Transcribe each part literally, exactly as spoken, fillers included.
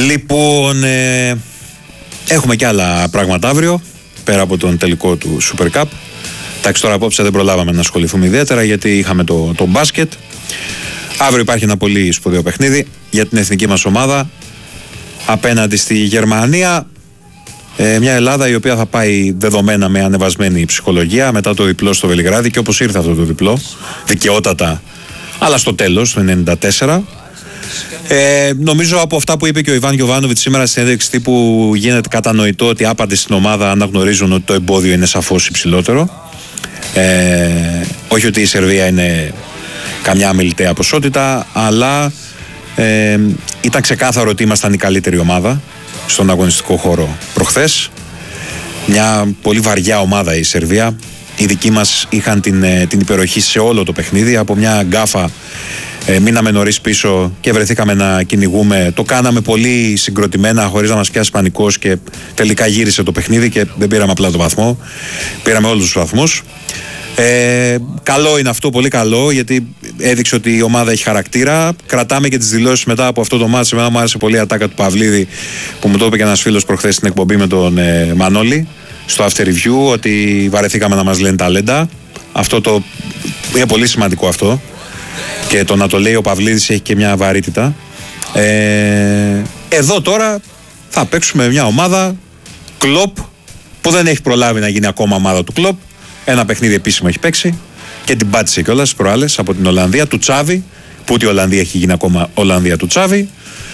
Λοιπόν, ε, έχουμε και άλλα πράγματα αύριο, πέρα από τον τελικό του Super Cup. Εντάξει, τώρα απόψε δεν προλάβαμε να ασχοληθούμε ιδιαίτερα γιατί είχαμε το, το μπάσκετ. Αύριο υπάρχει ένα πολύ σπουδαίο παιχνίδι για την εθνική μας ομάδα απέναντι στη Γερμανία. Ε, μια Ελλάδα η οποία θα πάει δεδομένα με ανεβασμένη ψυχολογία μετά το διπλό στο Βελιγράδι, και όπως ήρθε αυτό το διπλό, δικαιότατα, αλλά στο τέλος, το ενενήντα τέσσερα. Ε, νομίζω από αυτά που είπε και ο Ιβάν Γιοβάνοβιτς σήμερα στην συνέντευξη τύπου γίνεται κατανοητό ότι άπαντε στην ομάδα αναγνωρίζουν ότι το εμπόδιο είναι σαφώς υψηλότερο. Ε, όχι ότι η Σερβία είναι καμιά αμιληταία ποσότητα, αλλά ε, ήταν ξεκάθαρο ότι ήμασταν η καλύτερη ομάδα στον αγωνιστικό χώρο προχθές. Μια πολύ βαριά ομάδα η Σερβία. Οι δικοί μας είχαν την, την υπεροχή σε όλο το παιχνίδι. Από μια γκάφα ε, μείναμε νωρίς πίσω και βρεθήκαμε να κυνηγούμε. Το κάναμε πολύ συγκροτημένα, χωρίς να μας πιάσει πανικός, και τελικά γύρισε το παιχνίδι και δεν πήραμε απλά το βαθμό. Πήραμε όλους τους βαθμούς. Ε, καλό είναι αυτό, πολύ καλό, γιατί έδειξε ότι η ομάδα έχει χαρακτήρα. Κρατάμε και τις δηλώσεις μετά από αυτό το μάτς. Εμένα μου άρεσε πολύ η ατάκα του Παυλίδη που μου το είπε και ένας φίλος προχθές στην εκπομπή με τον ε, Μανώλη στο After Review, ότι βαρεθήκαμε να μας λένε ταλέντα. Αυτό το είναι πολύ σημαντικό αυτό, και το να το λέει ο Παυλίδης έχει και μια βαρύτητα. ε, Εδώ τώρα θα παίξουμε μια ομάδα Κλοπ που δεν έχει προλάβει να γίνει ακόμα ομάδα του Κλοπ. Ένα παιχνίδι επίσημο έχει παίξει και την πάτησε κιόλας τις προάλλες από την Ολλανδία του Τσάβη, που ούτε η Ολλανδία έχει γίνει ακόμα Ολλανδία του Τσάβη.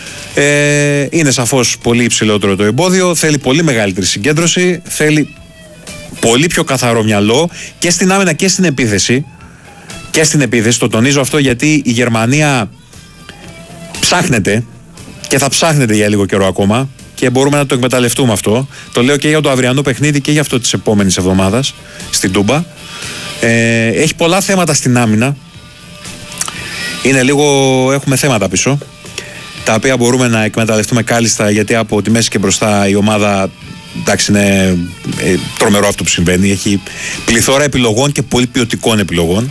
Ε, είναι σαφώς πολύ υψηλότερο το εμπόδιο, θέλει πολύ μεγαλύτερη συγκέντρωση, θέλει πολύ πιο καθαρό μυαλό και στην άμυνα και στην επίθεση. Και στην επίθεση, το τονίζω αυτό γιατί η Γερμανία ψάχνεται και θα ψάχνεται για λίγο καιρό ακόμα. Και μπορούμε να το εκμεταλλευτούμε αυτό. Το λέω και για το αυριανό παιχνίδι και για αυτό της επόμενης εβδομάδας στην Τούμπα. Ε, έχει πολλά θέματα στην άμυνα. Είναι λίγο, έχουμε θέματα πίσω, τα οποία μπορούμε να εκμεταλλευτούμε κάλλιστα, γιατί από τη μέση και μπροστά η ομάδα, εντάξει, είναι ε, τρομερό αυτό που συμβαίνει. Έχει πληθώρα επιλογών και πολύ ποιοτικών επιλογών.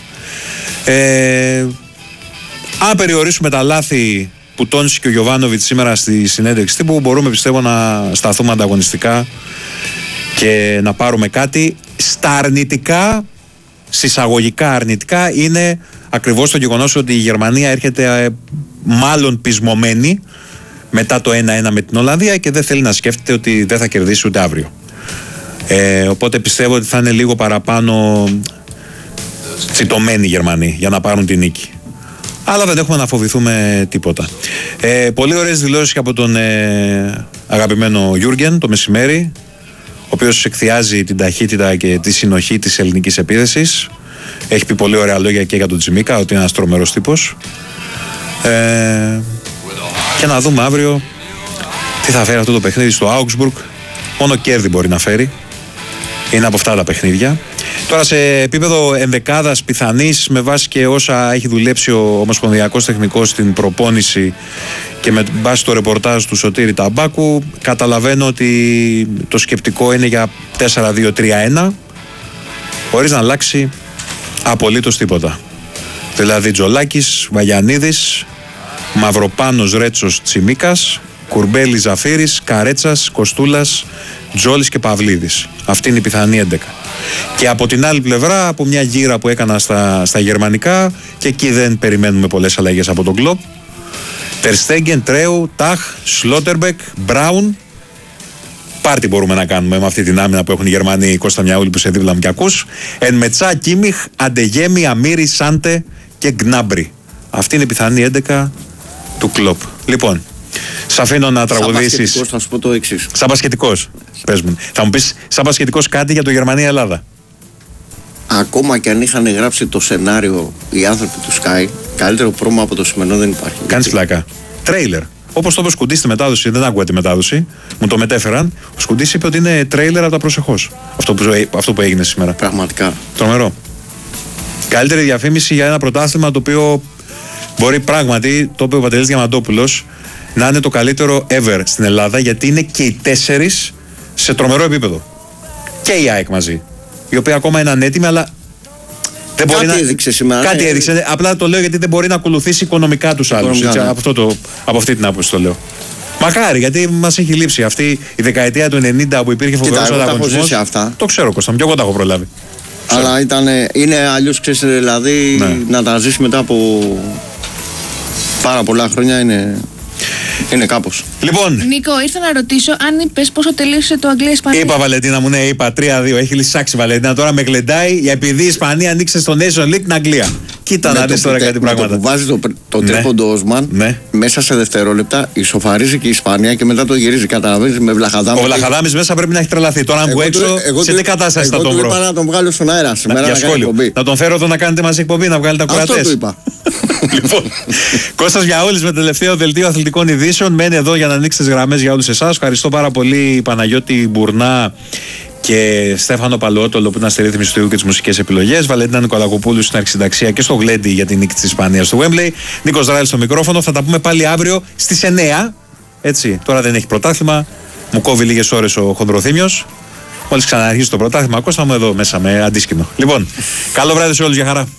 Ε, αν περιορίσουμε τα λάθη που τόνισε και ο Γιοβάνοβιτς σήμερα στη συνέντευξη τύπου, μπορούμε, πιστεύω, να σταθούμε ανταγωνιστικά και να πάρουμε κάτι. Στα αρνητικά, συσσαγωγικά αρνητικά, είναι ακριβώς το γεγονός ότι η Γερμανία έρχεται ε, μάλλον πεισμωμένη μετά το ένα ένα με την Ολλανδία και δεν θέλει να σκέφτεται ότι δεν θα κερδίσει ούτε αύριο. Ε, οπότε πιστεύω ότι θα είναι λίγο παραπάνω τσιτωμένοι οι Γερμανοί για να πάρουν την νίκη. Αλλά δεν έχουμε να φοβηθούμε τίποτα. Ε, πολύ ωραίες δηλώσεις και από τον ε, αγαπημένο Γιούργεν το μεσημέρι, ο οποίος εκθιάζει την ταχύτητα και τη συνοχή της ελληνικής επίθεσης. Έχει πει πολύ ωραία λόγια και για τον Τσιμίκα, ότι είναι ένας τρομερός τύπος. Ε, και να δούμε αύριο τι θα φέρει αυτό το παιχνίδι στο Augsburg. Μόνο κέρδη μπορεί να φέρει. Είναι από αυτά τα παιχνίδια. Τώρα σε επίπεδο ενδεκάδας πιθανής, με βάση και όσα έχει δουλέψει ο Ομοσπονδιακός Τεχνικός στην προπόνηση και με βάση το ρεπορτάζ του Σωτήρη Ταμπάκου, καταλαβαίνω ότι το σκεπτικό είναι για τέσσερα δύο τρία ένα, χωρίς να αλλάξει απολύτως τίποτα. Δηλαδή Τζολάκης, Βαγιανίδης, Μαυροπάνος, Ρέτσος, Τσιμίκας, Κουρμπέλης, Ζαφύρης, Καρέτσας, Κοστούλας, Τζόλης και Παυλίδης. Αυτή είναι η πιθανή έντεκα. Και από την άλλη πλευρά, από μια γύρα που έκανα στα, στα γερμανικά, και εκεί δεν περιμένουμε πολλές αλλαγές από τον κλοπ. Τερστέγγεν, Τρέου, Ταχ, Σλότερμπεκ, Μπράουν. Πάρτι μπορούμε να κάνουμε με αυτή την άμυνα που έχουν οι Γερμανοί. Κώστα Μιαούλη που σε δίπλα μου κι ακούς. Εν Μετσά, Κίμιχ, Αντεγέμι, Αμύρι, Σάντε και Γκνάμπρι. Αυτή είναι η πιθανή έντεκα του κλοπ. Λοιπόν, σ' αφήνω να τραγουδήσεις. Σαν θα σου πω το εξής. Σαν πασχετικός, πες μου. Θα μου πεις σαν πασχετικός κάτι για το Γερμανία-Ελλάδα. Ακόμα και αν είχαν γράψει το σενάριο οι άνθρωποι του Sky, καλύτερο πρόμο από το σημερινό δεν υπάρχει. Κάνεις πλάκα. Τρέιλερ. Όπως το είπε ο Σκουντής στη μετάδοση, δεν άκουγα τη μετάδοση, μου το μετέφεραν. Ο Σκουντής είπε ότι είναι τρέιλερ από τα προσεχώς. Αυτό που, αυτό που έγινε σήμερα. Πραγματικά. Τρομερό. Καλύτερη διαφήμιση για ένα πρωτάθλημα το οποίο μπορεί πράγματι, το είπε ο Παντελής Διαμαντόπουλος, να είναι το καλύτερο ever στην Ελλάδα, γιατί είναι και οι τέσσερις σε τρομερό επίπεδο. Και η ΑΕΚ μαζί, η οποία ακόμα είναι ανέτοιμη, αλλά δεν κάτι μπορεί να... έδειξε σήμερα. Κάτι ναι. έδειξε. Απλά το λέω γιατί δεν μπορεί να ακολουθήσει οικονομικά τους άλλους. Έτσι, από, αυτό το, από αυτή την άποψη το λέω. Μακάρι, γιατί μας έχει λείψει αυτή η δεκαετία του ενενήντα που υπήρχε φοβερός ανταγωνισμός. Το ξέρω, Κώστα, και εγώ τα έχω προλάβει. Αλλά ήταν, είναι αλλιώς, ξέρεις, δηλαδή ναι. να τα ζεις μετά από πάρα πολλά χρόνια είναι, είναι κάπως. Λοιπόν. Νίκο, ήρθα να ρωτήσω αν είπες πόσο τελείωσε το Αγγλία-Ισπανία. Είπα, Βαλεντίνα μου, ναι, είπα τρία δύο. Έχει λυσάξει, Βαλεντίνα. Τώρα με γλεντάει επειδή η Ισπανία ανοίξει στο Nation League την Αγγλία. Κοίτα να δεις τώρα κάτι πράγματα. Το που βάζει το, το ναι. τρίποντο Όσμαν ναι. μέσα σε δευτερόλεπτα ισοφαρίζει και η Ισπανία και μετά το γυρίζει. Καταλαβαίνεις με Βλαχαδάμι. Ο Βλαχαδάμι και... μέσα πρέπει να έχει τρελαθεί. Τώρα αν βγω έξω, εγώ, σε τι κατάσταση θα τον βρω. Είπα να τον βγάλω στον αέρα σήμερα. Να, να, να τον φέρω εδώ να κάνετε μαζί εκπομπή, να βγάλετε ακροατές. Αυτό του είπα. Λοιπόν, Κώστας Γιαούλης με τελευταίο δελτίο αθλητικών ειδήσεων. Μένει εδώ για να ανοίξει τις γραμμές για όλους εσάς. Ευχαριστώ πάρα πολύ Παναγιώτη Μπουρνά και Στέφανο Παλαιότολο που ήταν στη ρύθμιση του ήχου και τις μουσικές επιλογές. Βαλεντίνα Νικολακοπούλου στην αρχισυνταξία και στο γλέντι για την νίκη της Ισπανίας στο Wembley. Νίκος Ράιλ στο μικρόφωνο. Θα τα πούμε πάλι αύριο στις εννιά. Έτσι, τώρα δεν έχει πρωτάθλημα. Μου κόβει λίγες ώρες ο Χονδροθύμιος. Μόλις ξαναρχίσει το πρωτάθλημα, Κώστα μου εδώ μέσα με αντίσκηνο. Λοιπόν, καλό βράδυ σε όλους, για χαρά.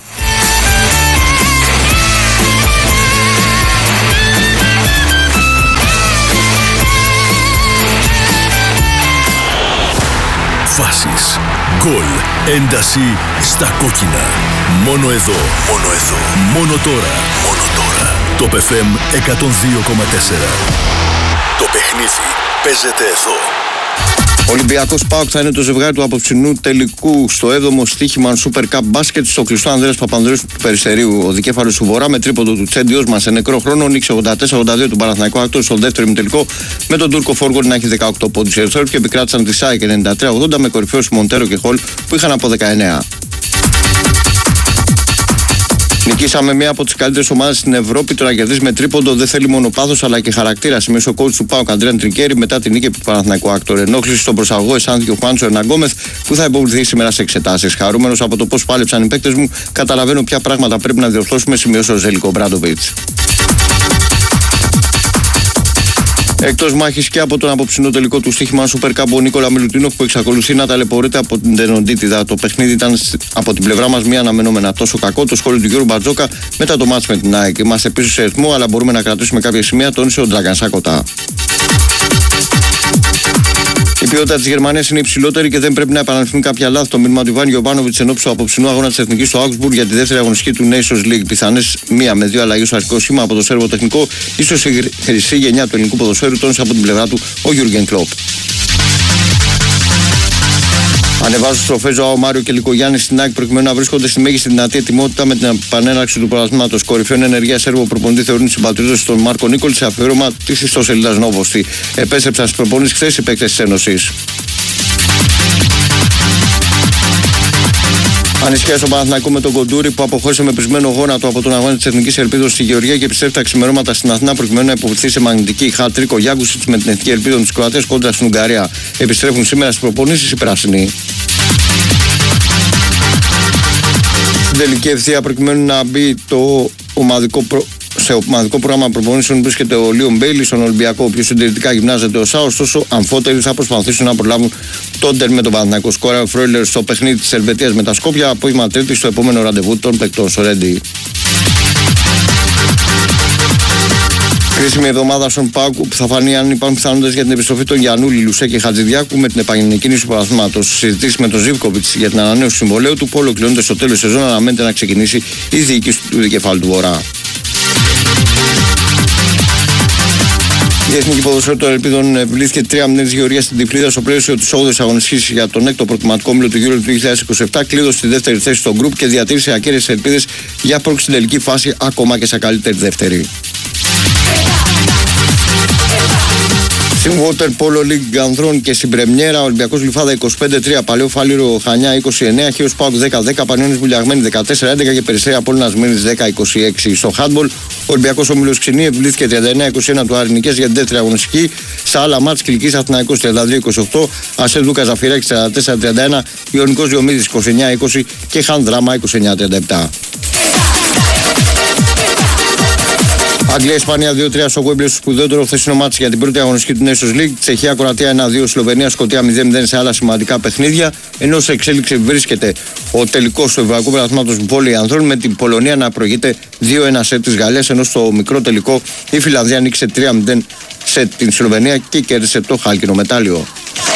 Φάσεις, γκολ, ένταση στα κόκκινα. Μόνο εδώ, μόνο εδώ, μόνο τώρα, μόνο τώρα. Το εφ εμ εκατόν δύο κόμμα τέσσερα. Το παιχνίδι παίζεται εδώ. Ολυμπιακός ΠΑΟΚ θα είναι το ζευγάρι του απόψινού τελικού στο έβδομο στοίχημα Super Cup Basket στο κλειστό Ανδρέας Παπανδρέου του Περιστερίου. Ο δικέφαλος του Βορρά με τρίποντο του Τσέντιος μας σε νεκρό χρόνο νίκησε ογδόντα τέσσερα ογδόντα δύο του Παναθηναϊκού Άκτορ στο δεύτερο ημιτελικό με τον Τούρκο Φόργκορ να έχει δεκαοκτώ πόντους. Οι Ερθόροι και επικράτησαν τη ΣΑΕΚ ενενήντα τρία ογδόντα με κορυφαίους Μοντέρο και Χολ που είχαν από δεκαεννέα. Νικήσαμε μία από τις καλύτερες ομάδες στην Ευρώπη. Το να κερδίσει με τρίποντο δεν θέλει μόνο πάθος αλλά και χαρακτήρα. Σημείωσε ο coach του ΠΑΟΚ Αντρέαν Τρικέρι μετά την νίκη του Παναθηναϊκού Άκτορ. Ενόχληση στον προσαγωγό αισθάνθηκε ο Χουάντσο Ερναγκόμεθ που θα υποβληθεί σήμερα σε εξετάσεις. Χαρούμενος από το πώς πάλεψαν οι παίκτες μου, καταλαβαίνω ποια πράγματα πρέπει να διορθώσουμε, σημείωσε ο Ζέλικο Μπράντοβιτς. Εκτός μάχης και από τον απόψινό τελικό του στοίχημα Super Cup, ο Νίκολα Μιλουτίνοφ που εξακολουθεί να ταλαιπωρείται από την Τενοντίτιδα. Το παιχνίδι ήταν από την πλευρά μας μία αναμενόμενα τόσο κακό. Το σχόλιο του Γιώργου Μπατζόκα μετά το μάτς με την ΑΕΚ. Είμαστε πίσω σε ρυθμό, αλλά μπορούμε να κρατήσουμε κάποια σημεία, τόνισε ο Ντράγκαν Σάκοτα. Η ποιότητα της Γερμανίας είναι υψηλότερη και δεν πρέπει να επαναληφθούν κάποια λάθη. Το μήνυμα του Ιβάν Γιοβάνοβιτς εν ώψη του απόψινού αγώνα της Εθνικής στο Augsburg για τη δεύτερη αγωνιστική του Nations League. Πιθανές μία με δύο αλλαγές στο αρχικό σήμα από το Σέρβο τεχνικό, ίσως η χρυσή γενιά του ελληνικού ποδοσφαίρου, τόνισε από την πλευρά του ο Γιούργεν Κλοπ. Ανεβάζουν στροφές ο Μάριο και Λικογιάννη στην ΑΕΚ προκειμένου να βρίσκονται στη μέγιστη δυνατή ετοιμότητα με την επανέναρξη του πρωταθλήματος. Κορυφαίων ενεργεία Σέρβο προπονητή θεωρούν συμπατριώτες τον Μάρκο Νίκολη σε αφιέρωμα της ιστοσελίδας Νόβοστη. Επέστρεψαν στις προπονήσεις χθες οι παίκτες της Ένωσης. Ανησυχία στον Παναθηναϊκό με τον Κοντούρη που αποχώρησε με πρισμένο γόνατο από τον αγώνα της Εθνικής Ελπίδος στη Γεωργία και επιστρέφει τα ξημερώματα στην Αθηνά προκειμένου να υποβληθεί σε μαγνητική χατρίκ ο Γιάγκουσιτς με την Εθνική Ελπίδο της Κροατίας κόντρα στην Ουγγαρία. Επιστρέφουν σήμερα στις προπονήσεις οι πράσινοι. Στην τελική ευθεία προκειμένου να μπει το ομαδικό προ... σε ομαδικό πρόγραμμα προπονήσεων βρίσκεται ο Λίον Μπέιλι στον Ολυμπιακό, ο οποίος συντηρητικά γυμνάζεται ο ΣΑ. Ωστόσο, αμφότεροι θα προσπαθήσουν να προλάβουν τον τερ με τον Παναθηναϊκό. Σκόρα Φρόιλερ στο παιχνίδι της Ελβετίας με τα Σκόπια. Απόγευμα Τρίτη στο επόμενο ραντεβού των παικτών στο Ρέντι. Κρίσιμη εβδομάδα στον ΠΑΟΚ που θα φανεί αν υπάρχουν πιθανότητες για την επιστροφή των Γιαννούλη, Λουσέ και Χατζηδιάκου με την επανεκκίνηση του πρωταθλήματος. Συζητήσεις με τον Ζίβκοβιτς για την ανανέωση του συμβολέου του που ολοκληρώνεται στο τέλος της σεζόν, αναμένεται να ξεκινήσει η διοίκηση του δικεφάλου του Βορρά. Η Εθνική Ποδοσφαίρου των Ελπίδων επιβλήθηκε τρία μηδέν της Γεωργίας στην Τυφλίδα στο πλαίσιο της όγδοης αγωνιστικής για τον έκτο προκριματικό όμιλο του Euro του δύο χιλιάδες είκοσι επτά. Κλείδωσε στη δεύτερη θέση στο γκρουπ και διατήρησε ακέραιες ελπίδες για πρόκριση στην τελική φάση, ακόμα και σε καλύτερη δεύτερη. Στην Water Polo League Ανδρών και στην Πρεμιέρα, ο Ολυμπιακός Γλυφάδα είκοσι πέντε τρία, Παλαιό Φάληρο Χανιά είκοσι εννέα, Χίος Πάοκ δέκα δέκα, Πανιώνης Βουλιαγμένη δεκατέσσερα έντεκα και Περιστέρια Απόλλωνας Μήνης δέκα είκοσι έξι. Στο handball, ο Ολυμπιακός Όμιλος Ξινή επιβλήθηκε τριάντα εννέα είκοσι ένα του Αρηνικές για την δεύτερη αγωνιστική. Στα άλλα μάτς, Κιλικής Αθηναϊκός τριάντα δύο είκοσι οκτώ, Ασέντ Λούκα Ζαφυράκης τριάντα τέσσερα τριάντα ένα, Ιωνικός Διομήδης είκοσι εννέα είκοσι και Χαν Δράμα είκοσι εννέα τριάντα επτά. Αγγλία-Ισπανία δύο τρία στο Wembley στο σπουδαιότερο χθεσινό μάτς για την πρώτη αγωνιστική του Nations League. Τσεχία-Κροατία ένα δύο, Σλοβενία-Σκωτία μηδέν μηδέν σε άλλα σημαντικά παιχνίδια. Ενώ σε εξέλιξη βρίσκεται ο τελικός του Ευρωπαϊκού Πρωταθλήματος Βόλεϊ Ανδρών με την Πολωνία να προηγείται δύο ένα σετ της Γαλλίας. Ενώ στο μικρό τελικό η Φιλανδία νίκησε τρία μηδέν σετ την Σλοβενία και κέρδισε το χάλκινο μετάλλιο.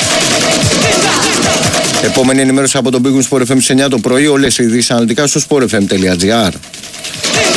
Επόμενη ενημέρωση από τον Big Win Sport εφ εμ στις εννιά το πρωί. Όλες οι ειδήσεις αναλυτικά στο sportfm.gr.